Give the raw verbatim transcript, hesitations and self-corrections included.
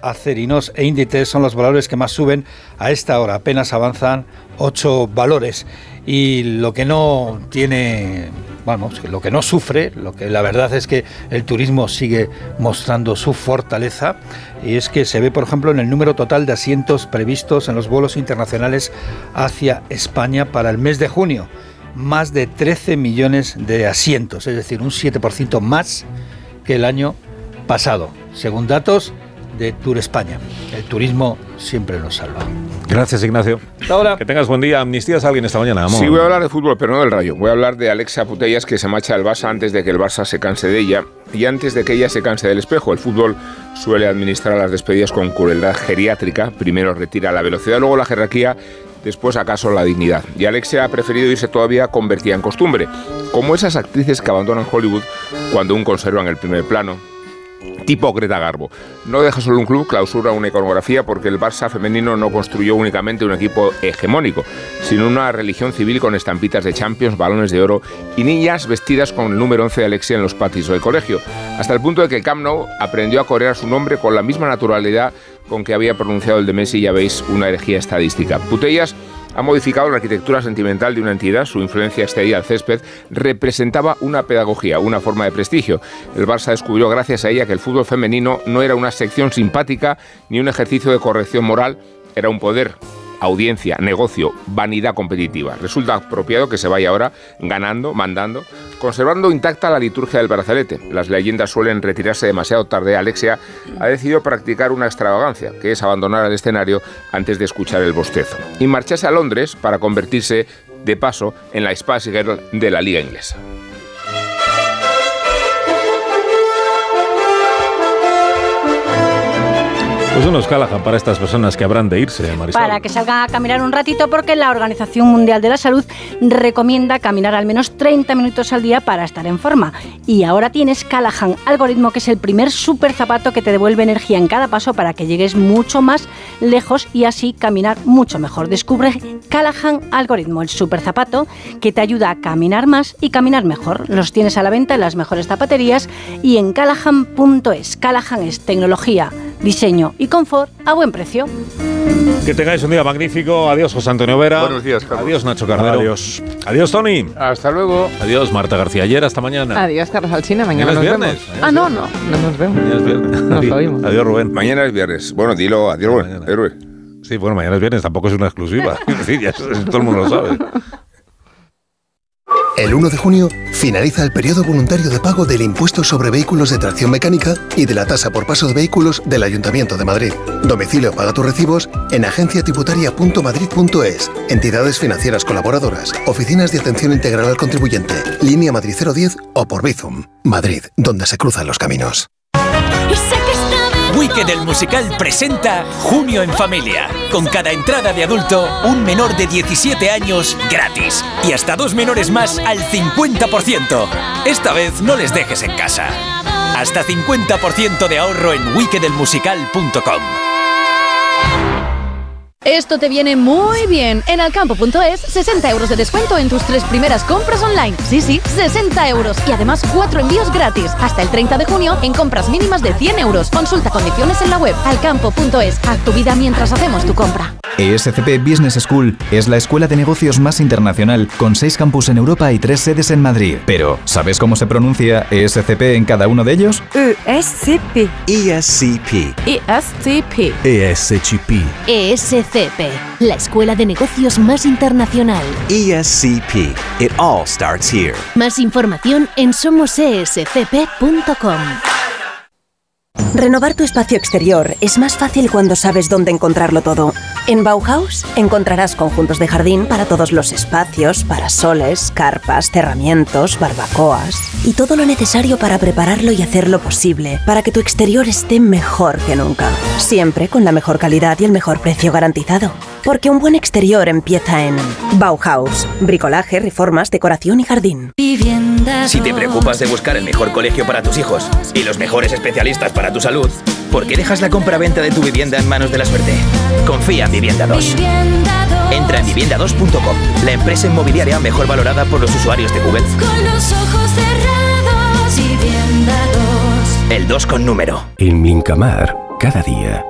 Acerinos e Inditex son los valores que más suben a esta hora. Apenas avanzan ocho valores. Y lo que no tiene, vamos, lo que no sufre, lo que la verdad es que el turismo sigue mostrando su fortaleza, y es que se ve, por ejemplo, en el número total de asientos previstos en los vuelos internacionales hacia España para el mes de junio. Más de trece millones de asientos, es decir, un siete por ciento más que el año pasado, según datos de Tour España. El turismo siempre nos salva. Gracias, Ignacio. Hasta ahora. Que tengas buen día. ¿Amnistías a alguien esta mañana, amor? Sí, voy a hablar de fútbol, pero no del Rayo. Voy a hablar de Alexia Putellas, que se marcha al Barça antes de que el Barça se canse de ella y antes de que ella se canse del espejo. El fútbol suele administrar las despedidas con crueldad geriátrica. Primero retira la velocidad, luego la jerarquía, después acaso la dignidad. Y Alexia ha preferido irse todavía convertida en costumbre, como esas actrices que abandonan Hollywood cuando aún conservan el primer plano. Tipo Greta Garbo. No deja solo un club, clausura una iconografía, porque el Barça femenino no construyó únicamente un equipo hegemónico, sino una religión civil con estampitas de Champions, balones de oro y niñas vestidas con el número once de Alexia en los patios del colegio, hasta el punto de que el Camp Nou aprendió a corear su nombre con la misma naturalidad con que había pronunciado el de Messi. Ya veis, una herejía estadística. Putellas ha modificado la arquitectura sentimental de una entidad. Su influencia exterior al césped representaba una pedagogía, una forma de prestigio. El Barça descubrió gracias a ella que el fútbol femenino no era una sección simpática ni un ejercicio de corrección moral, era un poder, audiencia, negocio, vanidad competitiva. Resulta apropiado que se vaya ahora ganando, mandando, conservando intacta la liturgia del brazalete. Las leyendas suelen retirarse demasiado tarde. Alexia ha decidido practicar una extravagancia, que es abandonar el escenario antes de escuchar el bostezo, y marcharse a Londres para convertirse, de paso, en la Spice Girl de la liga inglesa. Pues unos Callahan para estas personas que habrán de irse, Marisol. Para que salgan a caminar un ratito, porque la Organización Mundial de la Salud recomienda caminar al menos treinta minutos al día para estar en forma. Y ahora tienes Callahan Algoritmo, que es el primer super zapato que te devuelve energía en cada paso para que llegues mucho más lejos y así caminar mucho mejor. Descubre Callahan Algoritmo, el super zapato que te ayuda a caminar más y caminar mejor. Los tienes a la venta en las mejores zapaterías y en callahan punto es. Callahan es tecnología, diseño y confort a buen precio. Que tengáis un día magnífico. Adiós, José Antonio Vera. Buenos días, Carlos. Adiós, Nacho Cardero. Adiós. Adiós, Tony. Hasta luego. Adiós, Marta García Ayer. Hasta mañana. Adiós, Carlos Alsina. Mañana, Mañana nos es viernes. vemos. Ah, no, no. No nos vemos. Mañana es viernes. Nos oímos. Adiós, Rubén. Mañana es viernes. Bueno, dilo, adiós, Rubén. Héroe. Sí, bueno, mañana es viernes. Tampoco es una exclusiva. Es decir, ya todo el mundo lo sabe. El uno de junio finaliza el periodo voluntario de pago del impuesto sobre vehículos de tracción mecánica y de la tasa por paso de vehículos del Ayuntamiento de Madrid. Domicilio paga tus recibos en agencia tributaria punto madrid punto es, entidades financieras colaboradoras, oficinas de atención integral al contribuyente, línea Madrid cero diez o por Bizum. Madrid, donde se cruzan los caminos. Wicked el musical presenta Junio en Familia. Con cada entrada de adulto, un menor de diecisiete años gratis. Y hasta dos menores más al cincuenta por ciento. Esta vez no les dejes en casa. Hasta cincuenta por ciento de ahorro en wicked el musical punto com. Esto te viene muy bien. En alcampo punto es, sesenta euros de descuento en tus tres primeras compras online. Sí, sí, sesenta euros. Y además cuatro envíos gratis. Hasta el treinta de junio en compras mínimas de cien euros. Consulta condiciones en la web alcampo punto es. Haz tu vida mientras hacemos tu compra. E S C P Business School es la escuela de negocios más internacional, con seis campus en Europa y tres sedes en Madrid. Pero, ¿sabes cómo se pronuncia E S C P en cada uno de ellos? E S C P. E S C P. E S C P. E S C P. E S C P, la escuela de negocios más internacional. E S C P. It all starts here. Más información en somos e s c p punto com. Renovar tu espacio exterior es más fácil cuando sabes dónde encontrarlo todo. En Bauhaus encontrarás conjuntos de jardín para todos los espacios, parasoles, carpas, cerramientos, barbacoas y todo lo necesario para prepararlo y hacerlo posible, para que tu exterior esté mejor que nunca. Siempre con la mejor calidad y el mejor precio garantizado. Porque un buen exterior empieza en Bauhaus. Bricolaje, reformas, decoración y jardín. Si te preocupas de buscar el mejor colegio para tus hijos y los mejores especialistas para tu salud, ¿por qué dejas la compra-venta de tu vivienda en manos de la suerte? Confía en Vivienda dos. Entra en vivienda dos punto com, la empresa inmobiliaria mejor valorada por los usuarios de Google. Con los ojos cerrados, Vivienda dos. El dos con número. En Mincamar, cada día